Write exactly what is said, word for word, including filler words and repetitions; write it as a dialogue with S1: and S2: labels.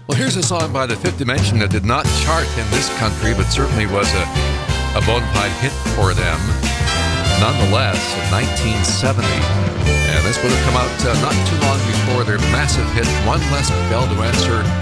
S1: Well, here's a song by the Fifth Dimension that did not chart in this country, but certainly was a, a bona fide hit for them. Nonetheless, in nineteen seventy, and this would have come out uh, not too long before their massive hit, One Less Bell to Answer